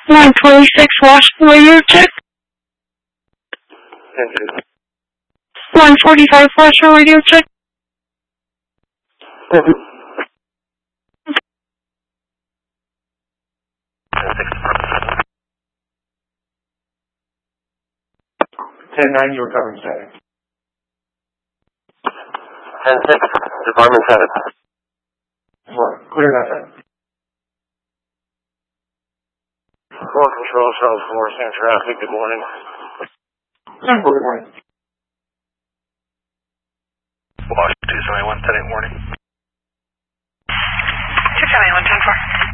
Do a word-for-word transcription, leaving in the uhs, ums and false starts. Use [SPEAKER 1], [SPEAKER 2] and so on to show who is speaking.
[SPEAKER 1] one twenty-six Washington radio check. one forty-five Washington radio check.
[SPEAKER 2] ten nine, you were covering static.
[SPEAKER 3] ten six, Department seven.
[SPEAKER 2] Four, clear that then.
[SPEAKER 3] Core Control, South four, San Traffic, good morning.
[SPEAKER 2] Good morning.
[SPEAKER 3] Washington two seventy-one, ten eight, warning.
[SPEAKER 4] two seventy-one, ten four.